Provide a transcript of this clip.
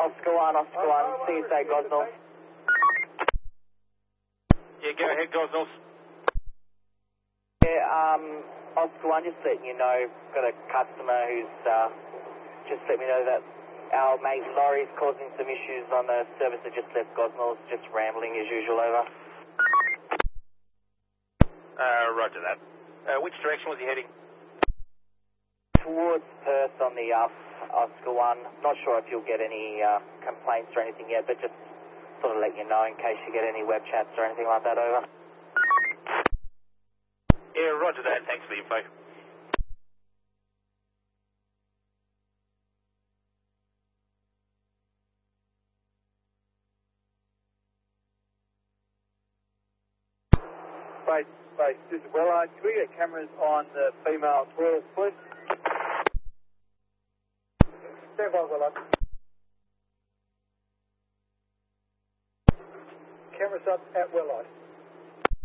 Oscar 1, CSA Gosnells. Yeah, go ahead, Gosnells. Yeah, Oscar 1, just letting you know, got a customer who's just let me know that our mate lorry's causing some issues on the service that just left Gosnells, just rambling as usual, over. Roger that. Which direction was he heading? Towards Perth on the Oscar 1. Not sure if you'll get any complaints or anything yet, but just sort of let you know in case you get any web chats or anything like that, over. Yeah, roger that. Thanks for the info. Base, this is Wellard. Can we get cameras on the female toilets, please? Stand by, Wellard. Cameras up at Wellard.